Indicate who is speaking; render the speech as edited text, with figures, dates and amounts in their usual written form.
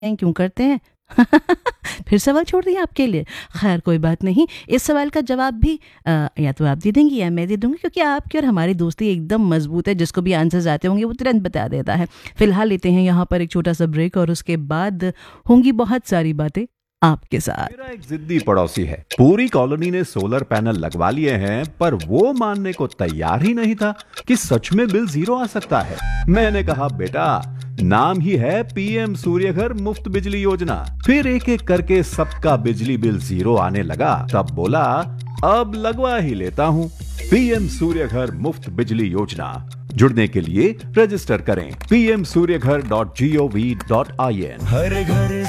Speaker 1: क्यों करते हैं? फिर सवाल छोड़ दिया आपके लिए। खैर कोई बात नहीं, इस सवाल का जवाब भी या तो आप दे देंगी या मैं दे दूंगी, क्योंकि आपकी और हमारी दोस्ती एकदम मजबूत है। जिसको भी आंसर्स आते होंगे वो तुरंत बता देता है। फिलहाल लेते हैं यहाँ पर एक छोटा सा ब्रेक और उसके बाद होंगी बहुत सारी बातें आपके साथ।
Speaker 2: मेरा एक जिद्दी पड़ोसी है, पूरी कॉलोनी ने सोलर पैनल लगवा लिए हैं, पर वो मानने को तैयार ही नहीं था कि सच में बिल जीरो आ सकता है। मैंने कहा बेटा, नाम ही है पीएम सूर्यघर मुफ्त बिजली योजना। फिर एक एक करके सबका बिजली बिल जीरो आने लगा। तब बोला अब लगवा ही लेता हूँ। पीएम सूर्यघर मुफ्त बिजली योजना, जुड़ने के लिए रजिस्टर करें pmsuryaghar.gov.in।
Speaker 3: हर घर